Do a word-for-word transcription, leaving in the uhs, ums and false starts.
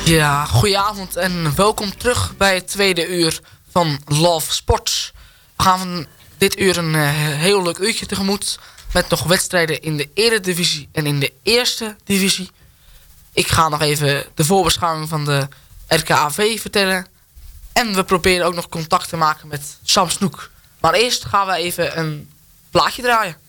Ja, goedenavond en welkom terug bij het tweede uur van Love Sports. We gaan dit uur een uh, heel leuk uurtje tegemoet met nog wedstrijden in de Eredivisie en in de Eerste Divisie. Ik ga nog even de voorbeschouwing van de R K A V vertellen. En we proberen ook nog contact te maken met Sam Snoek. Maar eerst gaan we even een plaatje draaien.